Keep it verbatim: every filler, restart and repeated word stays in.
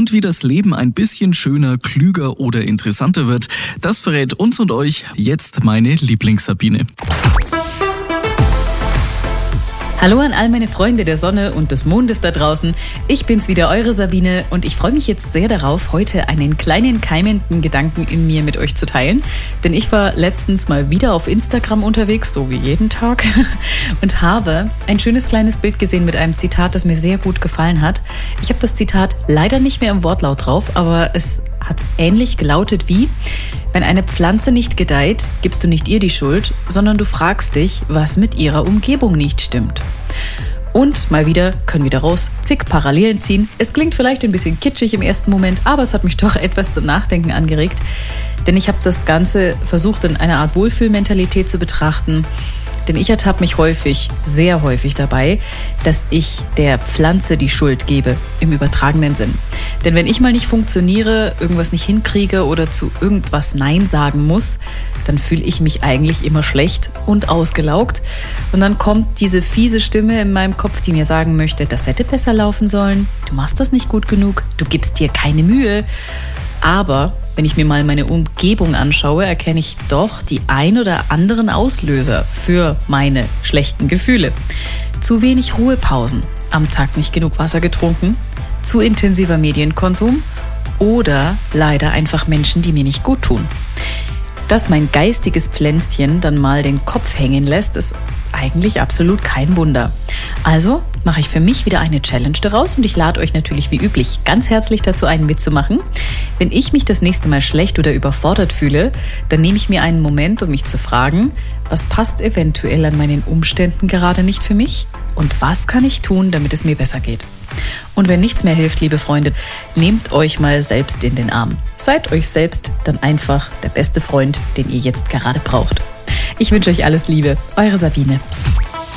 Und wie das Leben ein bisschen schöner, klüger oder interessanter wird, das verrät uns und euch jetzt meine Lieblings-Sabine. Hallo an all meine Freunde der Sonne und des Mondes da draußen. Ich bin's wieder, eure Sabine, und ich freue mich jetzt sehr darauf, heute einen kleinen keimenden Gedanken in mir mit euch zu teilen. Denn ich war letztens mal wieder auf Instagram unterwegs, so wie jeden Tag, und habe ein schönes kleines Bild gesehen mit einem Zitat, das mir sehr gut gefallen hat. Ich habe das Zitat leider nicht mehr im Wortlaut drauf, aber es hat ähnlich gelautet wie: Wenn eine Pflanze nicht gedeiht, gibst du nicht ihr die Schuld, sondern du fragst dich, was mit ihrer Umgebung nicht stimmt. Und mal wieder können wir daraus zig Parallelen ziehen. Es klingt vielleicht ein bisschen kitschig im ersten Moment, aber es hat mich doch etwas zum Nachdenken angeregt. Denn ich habe das Ganze versucht, in einer Art Wohlfühlmentalität zu betrachten. Denn ich ertappe mich häufig, sehr häufig dabei, dass ich der Pflanze die Schuld gebe, im übertragenen Sinn. Denn wenn ich mal nicht funktioniere, irgendwas nicht hinkriege oder zu irgendwas Nein sagen muss, dann fühle ich mich eigentlich immer schlecht und ausgelaugt. Und dann kommt diese fiese Stimme in meinem Kopf, die mir sagen möchte, das hätte besser laufen sollen, du machst das nicht gut genug, du gibst dir keine Mühe. Aber wenn ich mir mal meine Umgebung anschaue, erkenne ich doch die ein oder anderen Auslöser für meine schlechten Gefühle. Zu wenig Ruhepausen, am Tag nicht genug Wasser getrunken, zu intensiver Medienkonsum oder leider einfach Menschen, die mir nicht gut tun. Dass mein geistiges Pflänzchen dann mal den Kopf hängen lässt, ist eigentlich absolut kein Wunder. Also mache ich für mich wieder eine Challenge daraus und ich lade euch natürlich wie üblich ganz herzlich dazu ein, mitzumachen. Wenn ich mich das nächste Mal schlecht oder überfordert fühle, dann nehme ich mir einen Moment, um mich zu fragen, was passt eventuell an meinen Umständen gerade nicht für mich und was kann ich tun, damit es mir besser geht. Und wenn nichts mehr hilft, liebe Freunde, nehmt euch mal selbst in den Arm. Seid euch selbst dann einfach der beste Freund, den ihr jetzt gerade braucht. Ich wünsche euch alles Liebe, eure Sabine.